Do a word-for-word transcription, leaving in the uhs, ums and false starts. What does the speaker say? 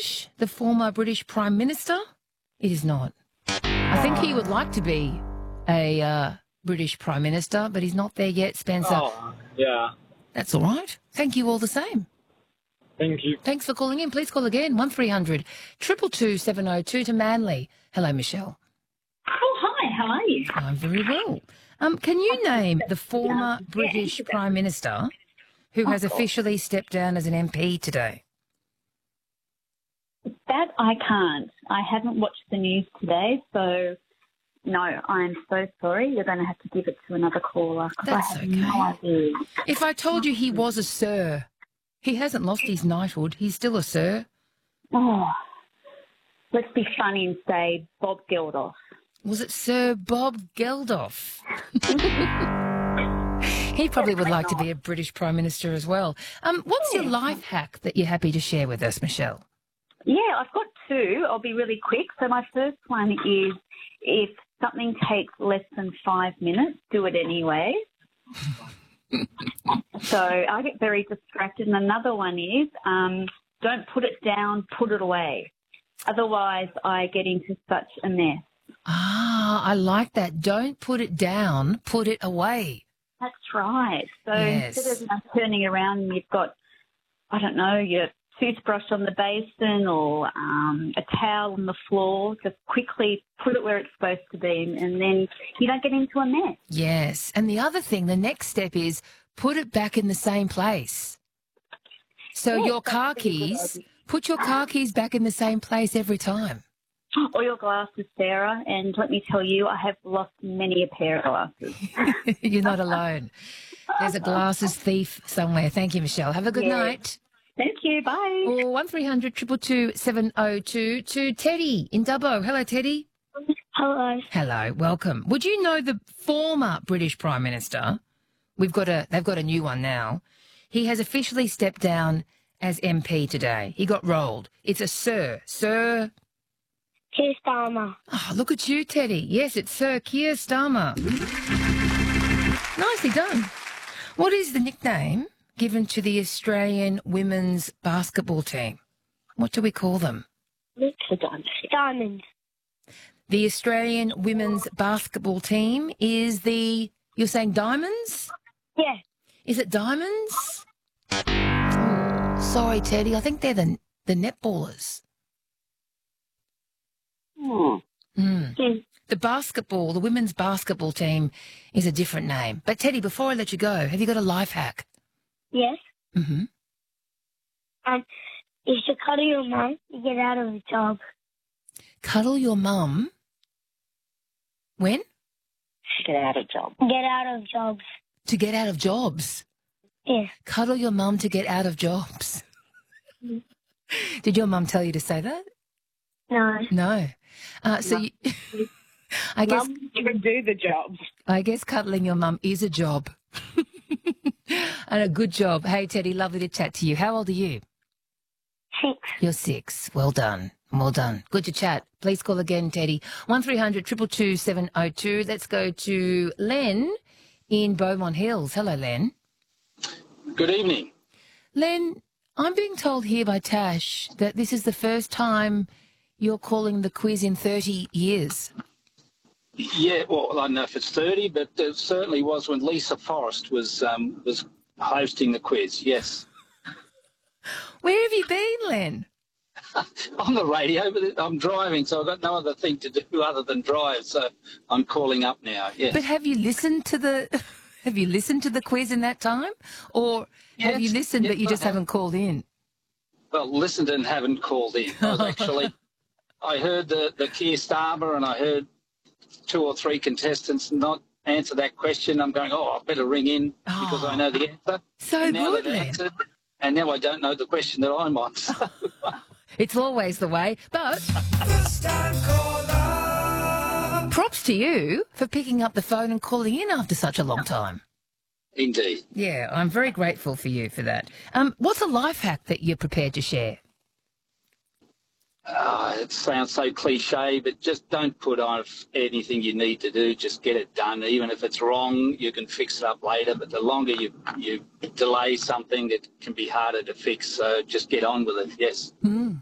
Farage, the former British Prime Minister? It is not. I think he would like to be a uh, British Prime Minister, but he's not there yet, Spencer. Oh, yeah. That's all right. Thank you all the same. Thank you. Thanks for calling in. Please call again, one three hundred two two two seven oh two to Manly. Hello, Michelle. Oh, hi. How are you? I'm very well. Um, can you name the former British Prime Minister who has officially stepped down as an M P today? That I can't. I haven't watched the news today, so no, I'm so sorry. You're going to have to give it to another caller because I That's have okay. no idea. If I told you he was a Sir, he hasn't lost his knighthood. He's still a Sir. Oh, let's be funny and say Bob Geldof. Was it Sir Bob Geldof? He probably would like to be a British Prime Minister as well. Um, what's your life hack that you're happy to share with us, Michelle? Yeah, I've got two. I'll be really quick. So my first one is if something takes less than five minutes, do it anyway. So I get very distracted. And another one is um, don't put it down, put it away. Otherwise, I get into such a mess. Ah, I like that. Don't put it down, put it away. That's right. So Yes. instead of you know, turning around and you've got, I don't know, your toothbrush on the basin or um, a towel on the floor, just quickly put it where it's supposed to be and then you don't get into a mess. Yes. And the other thing, the next step is put it back in the same place. So Yes, your that's car a really good keys, idea. put your car keys back in the same place every time. Or your glasses, Sarah, and let me tell you, I have lost many a pair of glasses. You're not alone. There's a glasses thief somewhere. Thank you, Michelle. Have a good Yeah. night. Thank you. Bye. Or one three hundred two two two seven oh two to Teddy in Dubbo. Hello, Teddy. Hello. Hello, welcome. Would you know the former British Prime Minister? We've got a, they've got a new one now. He has officially stepped down as M P today. He got rolled. It's a Sir. Sir. Keir Starmer. Oh, look at you, Teddy. Yes, it's Sir Keir Starmer. Nicely done. What is the nickname given to the Australian women's basketball team? What do we call them? Diamond. The Australian women's basketball team is the, you're saying Diamonds? Yeah. Is it Diamonds? Oh, sorry, Teddy. I think they're the, the netballers. Hmm. Mm. Yeah. The basketball, the women's basketball team is a different name. But, Teddy, before I let you go, have you got a life hack? Yes. Mm-hmm. Um, you should cuddle your mum to get out of the job. Cuddle your mum. When? Get out of job. Get out of jobs. To get out of jobs. Yeah. Cuddle your mum to get out of jobs. Did your mum tell you to say that? No. No. Uh, so you, I guess Mum can do the job. I guess cuddling your mum is a job. And a good job. Hey, Teddy, lovely to chat to you. How old are you? Six. You're six. Well done. Well done. Good to chat. Please call again, Teddy. one three hundred two two two seven oh two. Let's go to Len in Beaumont Hills. Hello, Len. Good evening. Len, I'm being told here by Tash that this is the first time you're calling the quiz in thirty years. Yeah, well, I don't know if it's thirty, but it certainly was when Lisa Forrest was um, was hosting the quiz, yes. Where have you been, Len? On the radio, but I'm driving, so I've got no other thing to do other than drive, so I'm calling up now, yes. But have you listened to the have you listened to the quiz in that time? Or have you Yes, listened yes, but you I just have. haven't called in? Well, listened and haven't called in. I was actually, I heard the, the Keir Starmer and I heard two or three contestants not answer that question. I'm going, oh, I better ring in because Oh. I know the answer. So And now good, they've Len. answered, and now I don't know the question that I'm on. So, It's always the way. But props to you for picking up the phone and calling in after such a long time. indeed. Yeah, I'm very grateful for you for that. Um, what's a life hack that you're prepared to share? Uh, it sounds so cliche, but just don't put off anything you need to do. Just get it done. Even if it's wrong, you can fix it up later. But the longer you, you delay something, it can be harder to fix. So just get on with it, yes. Mm.